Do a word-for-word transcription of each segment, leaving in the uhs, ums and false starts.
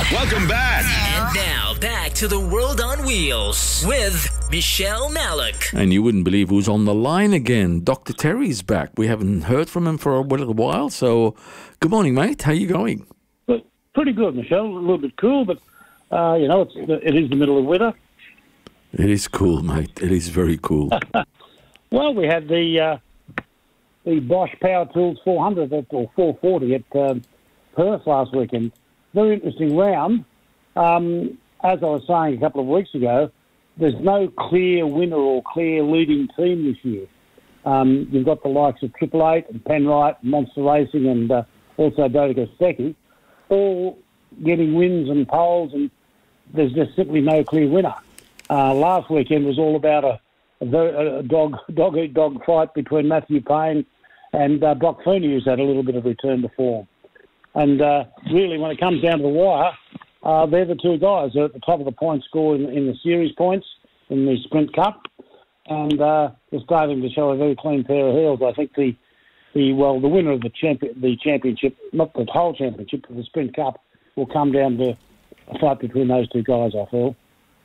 Welcome back. And now, back to the World on Wheels with Michelle Malik. And you wouldn't believe who's on the line again. Doctor Terry's back. We haven't heard from him for a little while, so good morning, mate. How you going? But pretty good, Michelle. A little bit cool, but, uh, you know, it's, it is the middle of winter. It is cool, mate. It is very cool. Well, we had the uh, the Bosch Power Tools four hundred at, or four forty at um, Perth last weekend. Very interesting round. Um, as I was saying a couple of weeks ago, there's no clear winner or clear leading team this year. Um, you've got the likes of Triple Eight and Penrite, Monster Racing, and uh, also Dodica Stecchi, all getting wins and poles, and there's just simply no clear winner. Uh, last weekend was all about a, a, very, a dog dog eat dog fight between Matthew Payne and uh, Brock Feeney, who's had a little bit of return to form. And uh, really, when it comes down to the wire, uh, they're the two guys who are at the top of the point score in, in the series points in the Sprint Cup, and uh, they're starting to show a very clean pair of heels. I think the the well, the winner of the champion the championship, not the whole championship, but the Sprint Cup, will come down to a fight between those two guys, I feel.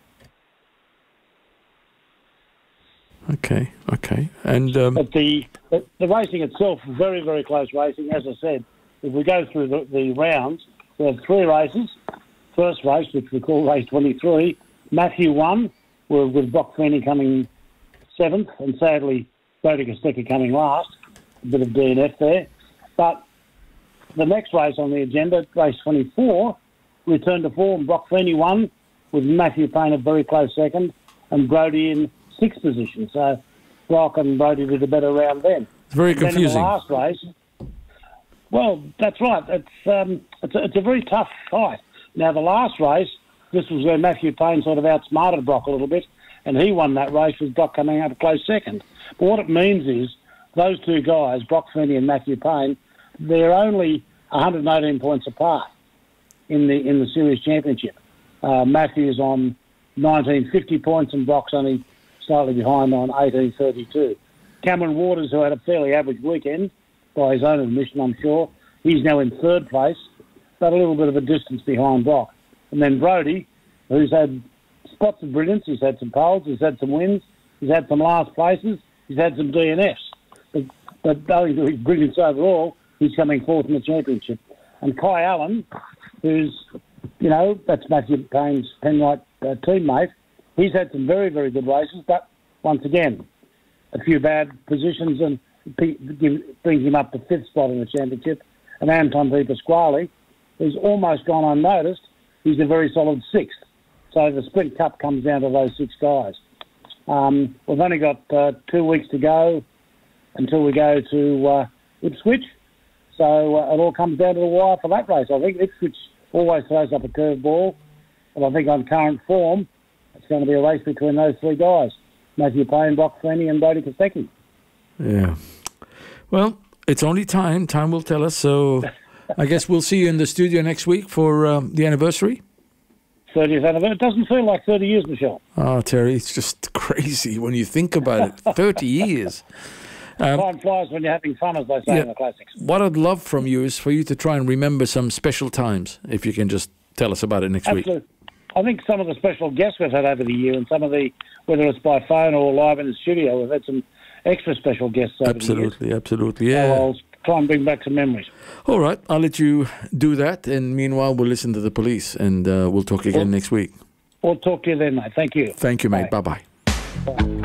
Okay, okay. And um, But the, the the racing itself, very, very close racing. As I said, if we go through the, the rounds, we have three races. First race, which we call race twenty-three, Matthew won, with, with Brock Feeney coming seventh, and sadly, Dodica Stecchi coming last. A bit of D N F there. But the next race on the agenda, race twenty-four, return to form. Brock Feeney won, with Matthew Payne a very close second, and Brody in sixth position. So Brock and Brody did a better round then. It's very and confusing. Then in the last race, well, that's right. It's um, it's, a, it's a very tough fight. Now, the last race, this was where Matthew Payne sort of outsmarted Brock a little bit, and he won that race with Brock coming up a close second. But what it means is those two guys, Brock Feeney and Matthew Payne, they're only one hundred eighteen points apart in the in the series championship. Uh, Matthew's on nineteen fifty points, and Brock's only slightly behind on eighteen thirty-two. Cameron Waters, who had a fairly average weekend, by his own admission, I'm sure, he's now in third place, but a little bit of a distance behind Brock. And then Brody, who's had spots of brilliance, he's had some poles, he's had some wins, he's had some last places, he's had some D N Fs. But, but owing to his brilliance overall, he's coming fourth in the championship. And Kai Allen, who's, you know, that's Matthew Payne's Penrite uh, teammate, he's had some very, very good races, but once again, a few bad positions and brings him up to fifth spot in the championship. And Anton Di Pasquale, who's almost gone unnoticed, he's a very solid sixth. So the Sprint Cup comes down to those six guys. Um, we've only got uh, two weeks to go until we go to uh, Ipswich. So uh, it all comes down to the wire for that race. I think Ipswich always throws up a curveball, but I think on current form, it's going to be a race between those three guys, Matthew Payne, Brock Feeney and Dodica Stecchi. Yeah. Well, it's only time. Time will tell us. So I guess we'll see you in the studio next week for um, the anniversary. thirtieth anniversary. It doesn't feel like thirty years, Michelle. Oh, Terry, it's just crazy when you think about it. thirty years. Um, Time flies when you're having fun, as they say yeah, in the classics. What I'd love from you is for you to try and remember some special times, if you can just tell us about it next Absolutely. week. I think some of the special guests we've had over the year, and some of the, whether it's by phone or live in the studio, we've had some extra special guests over Absolutely, the years. absolutely, yeah. So I'll try and bring back some memories. All right, I'll let you do that, and meanwhile, we'll listen to the police, and uh, we'll talk again Well, next week. We'll talk to you then, mate. Thank you. Thank you, mate. Bye. Bye-bye. Bye.